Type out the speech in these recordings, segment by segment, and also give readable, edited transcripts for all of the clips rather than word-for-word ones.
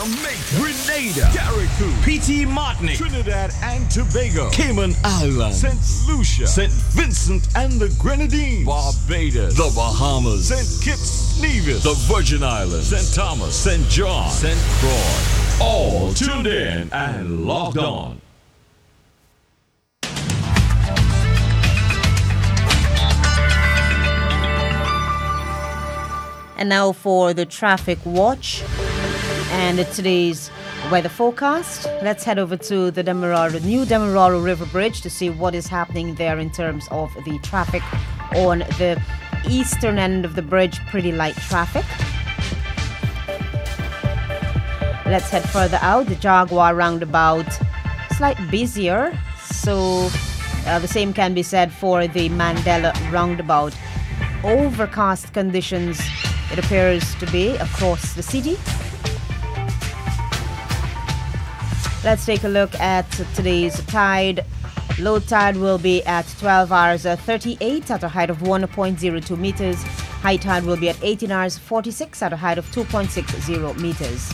Jamaica, Grenada, Carriacou, PT Martinique, Trinidad and Tobago, Cayman Islands, St. Lucia, St. Vincent and the Grenadines, Barbados, the Bahamas, St. Kitts, Nevis, the Virgin Islands, St. Thomas, St. John, St. Croix. All tuned in and logged on. And now for the traffic watch and today's weather forecast. Let's head over to the New Demerara River Bridge to see what is happening there in terms of the traffic. On the eastern end of the bridge, pretty light traffic. Let's head further out. The Jaguar roundabout, slightly busier. So the same can be said for the Mandela roundabout. Overcast conditions, it appears to be across the city. Let's take a look at today's tide. Low tide will be at 12 hours 38 at a height of 1.02 meters. High tide will be at 18 hours 46 at a height of 2.60 meters.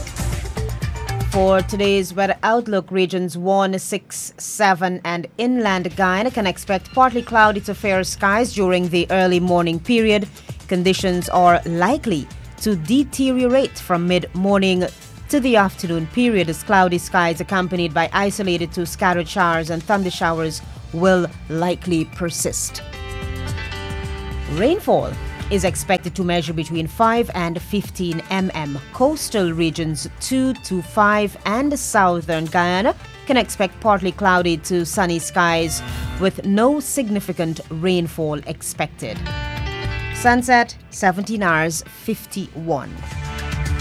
For today's weather outlook, regions 1, 6, 7 and inland Guyana can expect partly cloudy to fair skies during the early morning period. Conditions are likely to deteriorate from mid-morning to the afternoon period as cloudy skies accompanied by isolated to scattered showers and thunder showers will likely persist. Rainfall is expected to measure between 5 and 15 mm. Coastal regions 2 to 5 and southern Guyana can expect partly cloudy to sunny skies with no significant rainfall expected. Sunset 17 hours 51.